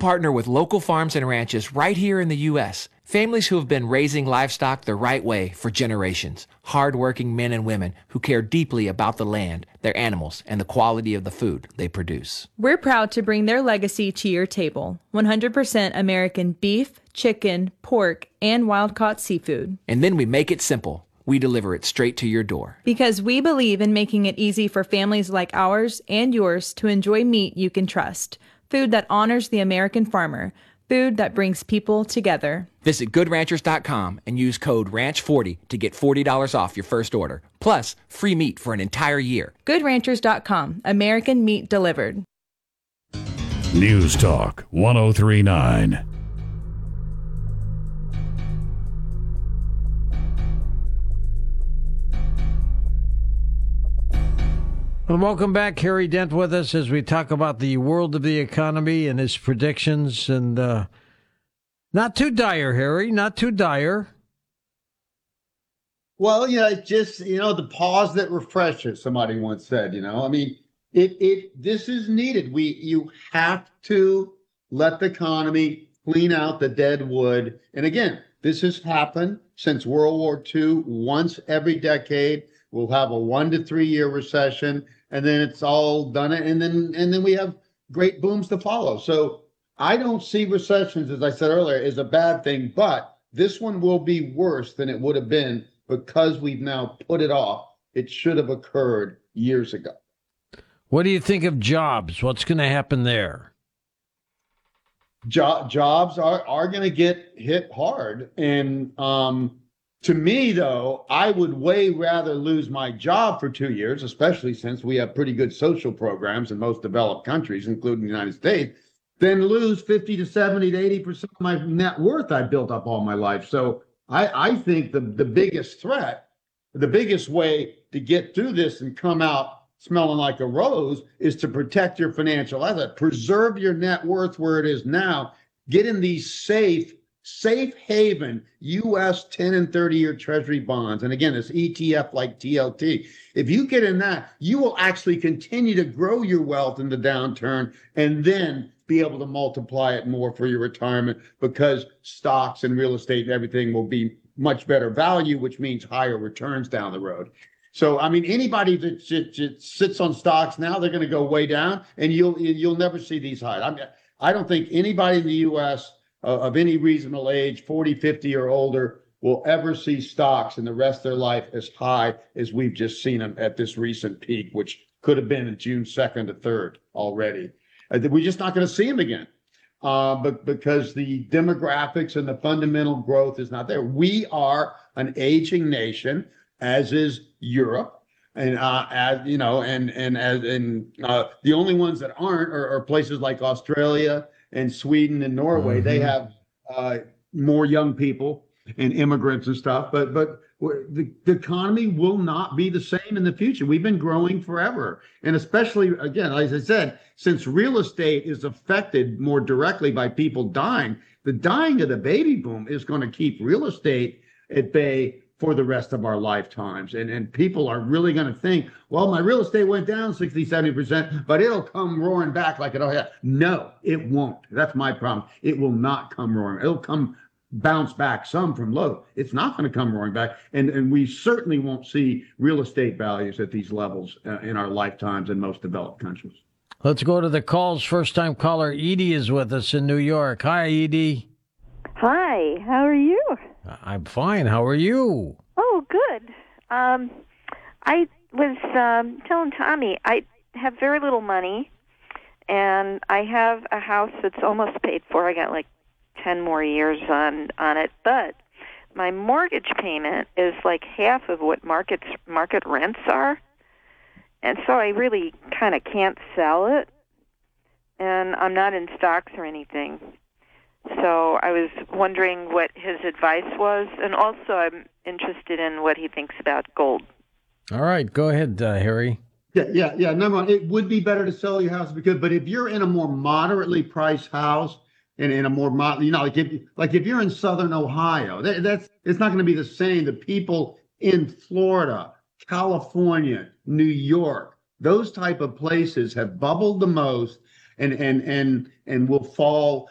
partner with local farms and ranches right here in the U.S., families who have been raising livestock the right way for generations, hardworking men and women who care deeply about the land, their animals, and the quality of the food they produce. We're proud to bring their legacy to your table. 100% American beef, chicken, pork, and wild-caught seafood. And then we make it simple. We deliver it straight to your door. Because we believe in making it easy for families like ours and yours to enjoy meat you can trust. Food that honors the American farmer. Food that brings people together. Visit GoodRanchers.com and use code RANCH40 to get $40 off your first order. Plus, free meat for an entire year. GoodRanchers.com. American meat delivered. News Talk 1039. Well, welcome back. Harry Dent with us as we talk about the world of the economy and his predictions. And not too dire, Harry, not too dire. Well, just, the pause that refreshes, somebody once said, I mean, this is needed. You have to let the economy clean out the dead wood. And again, this has happened since World War II. Once every decade, we'll have a 1 to 3 year recession, and then it's all done. And then we have great booms to follow. So I don't see recessions, as I said earlier, as a bad thing, but this one will be worse than it would have been because we've now put it off. It should have occurred years ago. What do you think of jobs? What's going to happen there? Jobs are going to get hit hard. And to me, though, I would way rather lose my job for 2 years, especially since we have pretty good social programs in most developed countries, including the United States, than lose 50 to 70 to 80% of my net worth I built up all my life. So I think the biggest threat, the biggest way to get through this and come out smelling like a rose is to protect your financial asset, preserve your net worth where it is now, get in these safe haven U.S. 10 and 30-year Treasury bonds. And again, it's ETF like TLT. If you get in that, you will actually continue to grow your wealth in the downturn and then be able to multiply it more for your retirement because stocks and real estate and everything will be much better value, which means higher returns down the road. So, I mean, anybody that sits on stocks now, they're going to go way down, and you'll never see these highs. I don't think anybody in the U.S. Of any reasonable age, 40, 50 or older, will ever see stocks in the rest of their life as high as we've just seen them at this recent peak, which could have been in June 2nd to 3rd already. We're just not going to see them again, but because the demographics and the fundamental growth is not there. We are an aging nation, as is Europe, and as you know, and the only ones that aren't are places like Australia and Sweden and Norway. Mm-hmm. They have more young people and immigrants and stuff, but the economy will not be the same in the future. We've been growing forever, and especially again, as I said, since real estate is affected more directly by people dying, the dying of the baby boom is going to keep real estate at bay for the rest of our lifetimes. And people are really going to think, well, my real estate went down 60, 70%, but it'll come roaring back like it always has. No, it won't. That's my problem. It will not come roaring. It'll come bounce back some from low. It's not going to come roaring back. And we certainly won't see real estate values at these levels in our lifetimes in most developed countries. Let's go to the calls. First time caller Edie is with us in New York. Hi, Edie. Hi, how are you? I'm fine. How are you? Oh, good. I was telling Tommy I have very little money, and I have a house that's almost paid for. I got like 10 more years on it, but my mortgage payment is like half of what market rents are, and so I really kind of can't sell it, and I'm not in stocks or anything. So I was wondering what his advice was, and also I'm interested in what he thinks about gold. All right, go ahead, Harry. Yeah. Number one, it would be better to sell your house but if you're in a more moderately priced house and in a more like if you're in Southern Ohio, it's not going to be the same. The people in Florida, California, New York, those type of places have bubbled the most and will fall